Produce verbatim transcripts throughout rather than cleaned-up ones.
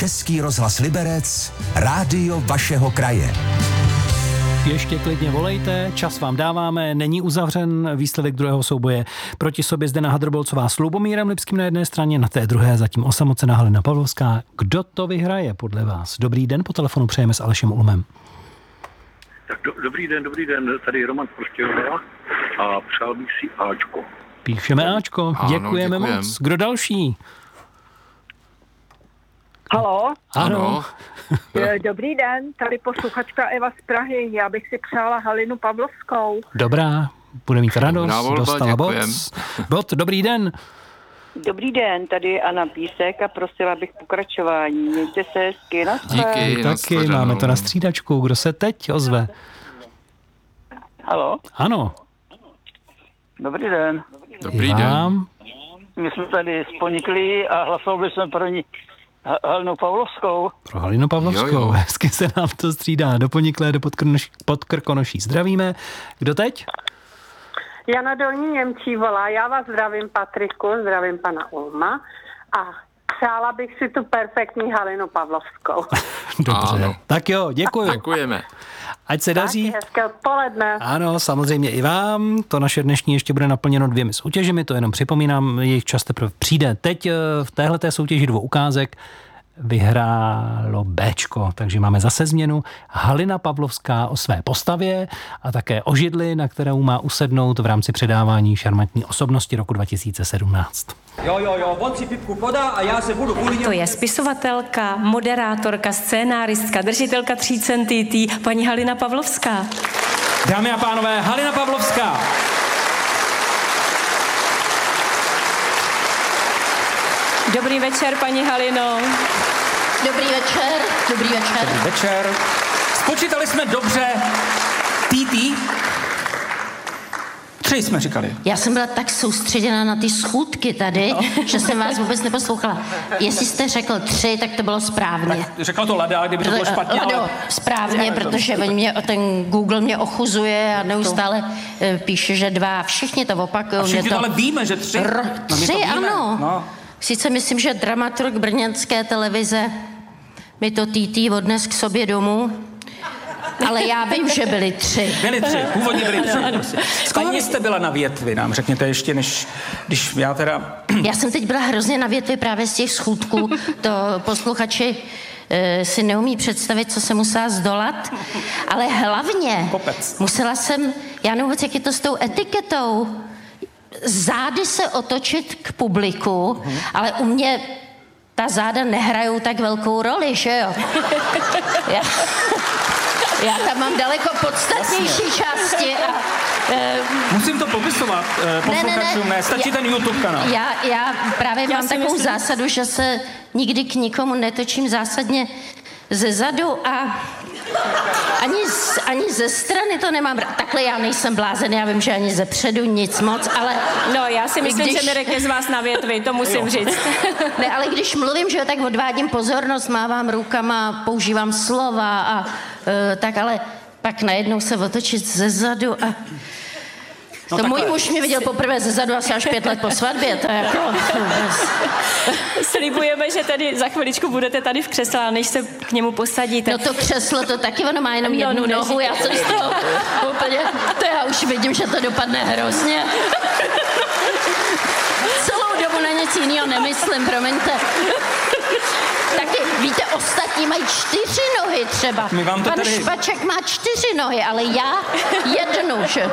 Český rozhlas Liberec, rádio vašeho kraje. Ještě klidně volejte, čas vám dáváme, není uzavřen výsledek druhého souboje. Proti sobě zde na Hadrobolcová s Lubomírem Lipským na jedné straně, na té druhé zatím osamocená Halina Pavlovská. Kdo to vyhraje podle vás? Dobrý den, po telefonu přejeme s Alešem Ulmem. Tak do, dobrý den, dobrý den, tady Roman Prostějova a přál bych si Ačko. Píšeme Ačko, ano, děkujeme děkujem. moc. Kdo další? Halo, Ano. dobrý den, tady posluchačka Eva z Prahy, já bych si přála Halinu Pavlovskou. Dobrá, bude mít radost, Dobrá volba, dostala bod. děkujem. Bod, dobrý den. Dobrý den, tady je Anna Písek a prosila bych pokračování. Mějte se hezky, na Díky. Taky nashledanou. máme to na střídačku, kdo se teď ozve? Halo, Ano, dobrý den. Dobrý i den. vám. My jsme tady sponikli a hlasovali jsme pro ní Ha- Halinu Pavlovskou. Pro Halinu Pavlovskou, Jo, jo. hezky se nám to střídá. Do Poniklé, do Podkrnoší, Podkrkonoší zdravíme. Kdo teď? Jana Dolní Němčí volá, já vás zdravím Patriku, zdravím pana Ulma a přála bych si tu perfektní Halinu Pavlovskou. Dobře. Ano. Tak jo, děkuju. Děkujeme. Ať se daří. Taky hezké odpoledne. Ano, samozřejmě i vám. To naše dnešní ještě bude naplněno dvěmi soutěžemi, to jenom připomínám, jejich čas teprve přijde. Teď v téhleté soutěži dvou ukázek vyhrálo Béčko, takže máme zase změnu. Halina Pavlovská o své postavě a také o židli, na kterou má usednout v rámci předávání šarmantní osobnosti roku dva tisíce sedmnáct. Jo, jo, jo, on si pipku podá a já se budu kvůli němu... To je spisovatelka, moderátorka, scénáristka, držitelka tří cen T T, paní Halina Pavlovská. Dámy a pánové, Halina Pavlovská. Dobrý večer, paní Halino. Dobrý večer, dobrý večer. Večer. Spočítali jsme dobře T T. Tři jsme říkali. Já jsem byla tak soustředěna na ty schůdky tady, no. že jsem vás vůbec neposlouchala. Jestli jste řekl tři, tak to bylo správně. Tak řekla to Lada, kdyby to bylo špatně, Lado, ale... správně, protože oni mě, ten Google mě ochuzuje a neustále eh, píše, že dva. Všichni to opakují. A všichni to... ale víme, že tři. R- No, my to tři, víme. ano. No. Sice myslím, že dramaturg brněnské televize mi to T T odnes k sobě domů, ale já vím, že byli tři. Byli tři, původně byli tři. S koho vy jste byla na větvi, nám řekněte ještě, než, když já teda... Já jsem teď byla hrozně na větvi právě z těch schůdků. To posluchači e, si neumí představit, co jsem musela zdolat. Ale hlavně Kopec. musela jsem, já nevím, jak je to s tou etiketou, zády se otočit k publiku, hmm. ale u mě ta záda nehrajou tak velkou roli, že jo? Já, já tam mám daleko podstatnější části a... E, Musím to popisovat eh, posluchačům, ne, ne, stačí já, ten YouTube kanál. Já, já právě Já mám si takovou myslím- zásadu, že se nikdy k nikomu netočím zásadně ze zadu a ani, z, ani ze strany to nemám. rád. Takhle já nejsem blázen, já vím, že ani ze předu nic moc, ale... No, já si myslím, když- že Mirek je z vás na větvi, to musím říct. Ne, ale když mluvím, že jo, tak odvádím pozornost, mávám rukama, používám slova a uh, tak, ale pak najednou se otočit ze zadu a... No to můj takhle. muž mě viděl poprvé ze zadu asi až pět let po svatbě, to je jako... Slibujeme, že tady za chviličku budete tady v křesle, ale než se k němu posadíte. No to křeslo, to taky ono má jenom No, jednu no, nohu, já jsem z toho úplně, to já už vidím, že to dopadne hrozně. Celou dobu na nic jiného nemyslím, promiňte. Taky, víte, ostatní mají čtyři nohy třeba. My vám to Pan tady- Špaček má čtyři nohy, ale já jednu, že?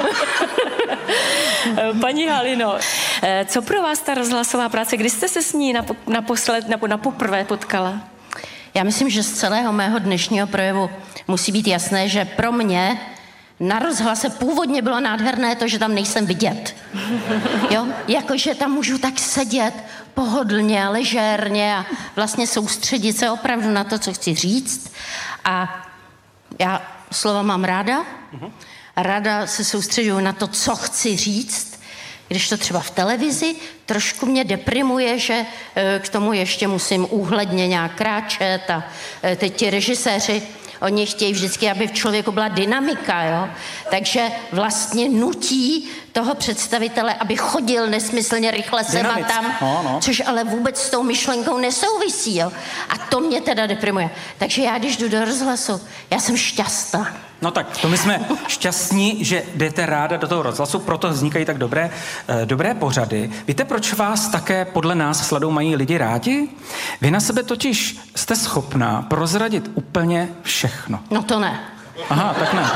Paní Halino, eh, co pro vás ta rozhlasová práce, kdy jste se s ní napo- naposled nebo napoprvé potkala? Já myslím, že z celého mého dnešního projevu musí být jasné, že pro mě na rozhlase původně bylo nádherné to, že tam nejsem vidět. Jo? Jakože tam můžu tak sedět pohodlně, ležérně a vlastně soustředit se opravdu na to, co chci říct. A já slova mám ráda. Ráda se soustředuju na to, co chci říct. Když to třeba v televizi, trošku mě deprimuje, že e, k tomu ještě musím úhledně nějak kráčet a e, teď ti režiséři Oni chtějí vždycky, aby v člověku byla dynamika, jo. Takže vlastně nutí toho představitele, aby chodil nesmyslně rychle sem a tam, no, no. což ale vůbec s tou myšlenkou nesouvisí, jo. A to mě teda deprimuje. Takže já, když jdu do rozhlasu, já jsem šťastná. No tak, to my jsme šťastní, že jdete ráda do toho rozhlasu, proto vznikají tak dobré, eh, dobré pořady. Víte, proč vás také podle nás s Ladou mají lidi rádi? Vy na sebe totiž jste schopná prozradit úplně všechno. No to ne. Aha, tak ne.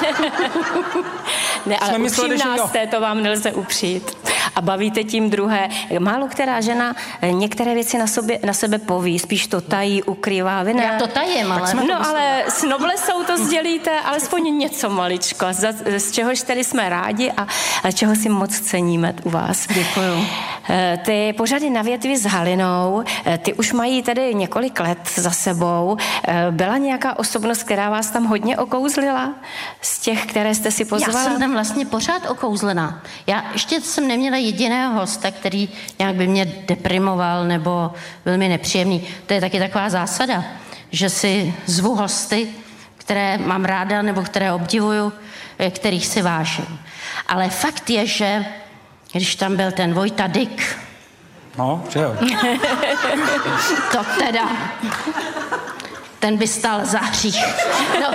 Ne, ale mysleli, upřímná jste, to vám nelze upřít. A bavíte tím druhé. Málo která žena některé věci na, sobě, na sebe poví, spíš to tají, ukrývá. Vy ne? Já to tajím, ale... No ale s noblesou to sdělíte, alespoň něco maličko, z, z čehož tedy jsme rádi a, a čeho si moc ceníme u vás. Děkuju. Ty pořady Na větvi s Halinou, ty už mají tedy několik let za sebou. Byla nějaká osobnost, která vás tam hodně okouzlila? Z těch, které jste si pozvala? Já jsem tam vlastně pořád okouzlená. Já ještě jsem neměla jediného hosta, který nějak by mě deprimoval nebo byl mi nepříjemný. To je taky taková zásada, že si zvu hosty, které mám ráda nebo které obdivuju, kterých si vážím. Ale fakt je, že když tam byl ten Vojta Dyk, No, že jo. to teda, ten by stál za hřích. No.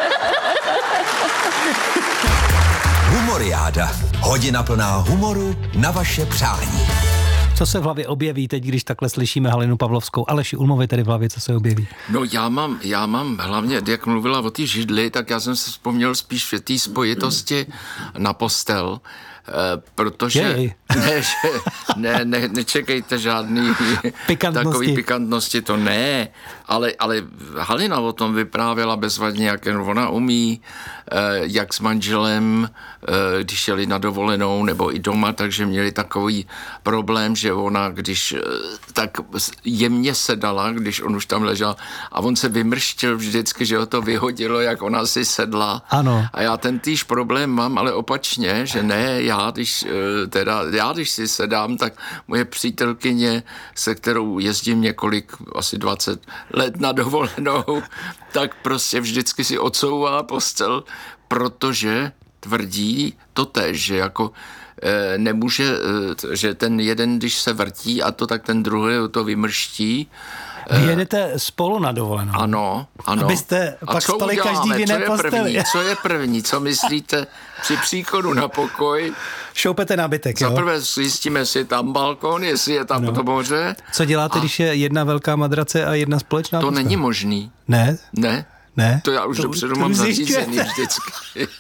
Humoriáda. Hodina plná humoru na vaše přání. Co se v hlavě objeví teď, když takhle slyšíme Halinu Pavlovskou? Aleši Ulmovi tedy v hlavě, co se objeví? No já mám, já mám hlavně, jak mluvila o té židli, tak já jsem se vzpomněl spíš v té spojitosti na postel, protože ne, že, ne, ne, nečekejte žádný pikantnosti. Takový pikantnosti, to ne, ale, ale Halina o tom vyprávěla bezvadně, jak ona umí, jak s manželem, když jeli na dovolenou nebo i doma, takže měli takový problém, že ona, když tak jemně sedala, když on už tam ležel a on se vymrštil vždycky, že ho to vyhodilo, jak ona si sedla. Ano. A já ten týž problém mám, ale opačně, že ne, já když, teda, já když si sedám, tak moje přítelkyně, se kterou jezdím několik, asi dvacet let na dovolenou, tak prostě vždycky si odsouvá postel, protože tvrdí totéž, že jako e, nemůže, e, že ten jeden, když se vrtí a to, tak ten druhý to vymrští. Vy jedete spolu na dovolenou. Ano, ano. Abyste a pak spali každý v jiné posteli. Co je první? Co myslíte při příchodu na pokoj? Šoupete nábytek, jo? Zaprvé zjistíme, jestli je tam balkon, jestli je tam no. to moře. Co děláte, a když je jedna velká madrace a jedna společná To postele? není možný. Ne? Ne. Ne? To já už to, dopředu to mám zjišťujete. zařízený vždycky.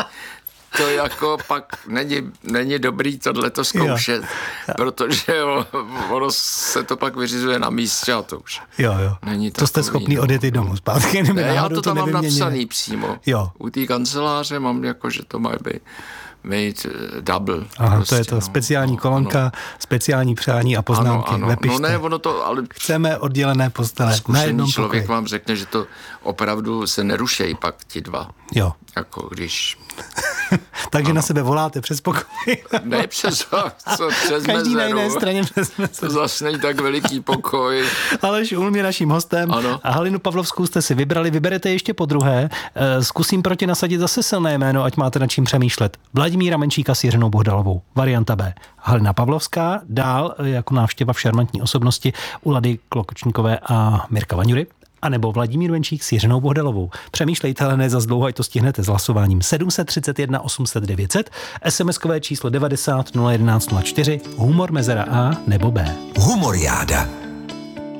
To jako pak není, není dobrý tohleto zkoušet, jo. protože o, ono se to pak vyřizuje na místě a to už jo, jo. není to jste schopný no. odjet i domů zpátky. Ne, já to tam to mám napsaný přímo. Jo. U té kanceláře mám jako, že to má být made double. Aha, prostě, to je to no. speciální kolonka, ano. speciální přání a poznámky. Ano, ano. Nepište. No ne, ono to, ale... Chceme oddělené postele. Zkušený člověk pokoji. Vám řekne, že to opravdu se nerušejí pak ti dva. Jo. Jako když... Takže ano. na sebe voláte přes pokoj. Ne přes, co, přes Každý mezeru. na jiné straně přes mezeru. To zase není tak veliký pokoj. Aleš Ulm je naším hostem. Ano. A Halinu Pavlovskou jste si vybrali, vyberete ještě po druhé. Zkusím proti nasadit zase silné jméno, ať máte nad čím přemýšlet. Vladimíra Menšíka s Jiřinou Bohdalovou. Varianta B. Halina Pavlovská, dál jako návštěva v šarmantní osobnosti u Lady Klokočníkové a Mirka Vaňury. A nebo Vladimír Menšík s Jiřinou Bohdalovou. Přemýšlejte, ale ne zas dlouho, ať to stihnete s hlasováním. sedm set třicet jedna osm set devět set, SMSkové číslo devadesát nula jedenáct nula čtyři, humor mezera A nebo B. Humoriáda.